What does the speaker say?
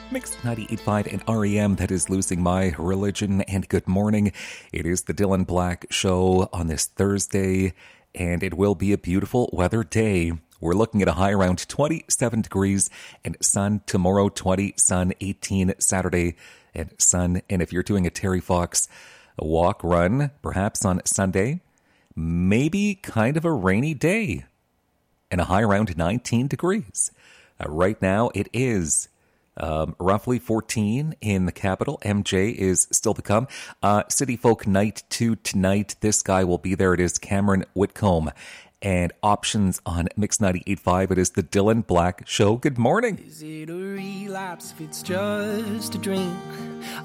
Mix 98.5 and REM, that is Losing My Religion. And good morning. It is the Dylan Black Show on this Thursday, and it will be a beautiful weather day. We're looking at a high around 27 degrees and sun tomorrow, 20, sun 18 Saturday, and sun. And if you're doing a Terry Fox walk run, perhaps on Sunday, maybe kind of a rainy day and a high around 19 degrees. Right now, it is roughly 14 in the capital. MJ is still to come. City Folk Night 2 tonight. This guy will be there. It is Cameron Whitcomb. And options on Mix 98.5. It is the Dylan Black Show. Good morning. Is it a relapse if it's just a drink?